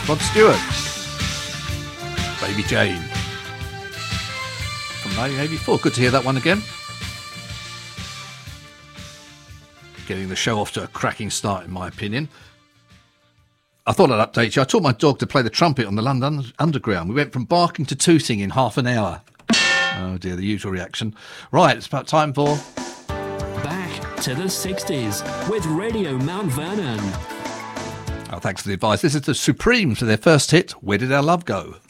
Rod Stewart. Baby Jane. From 1984. Good to hear that one again. Getting the show off to a cracking start, in my opinion. I thought I'd update you. I taught my dog to play the trumpet on the London Underground. We went from barking to tooting in half an hour. Oh dear, the usual reaction. Right, it's about time for... Back to the 60s with Radio Mount Vernon. Oh, thanks for the advice. This is the Supremes for their first hit, Where Did Our Love Go?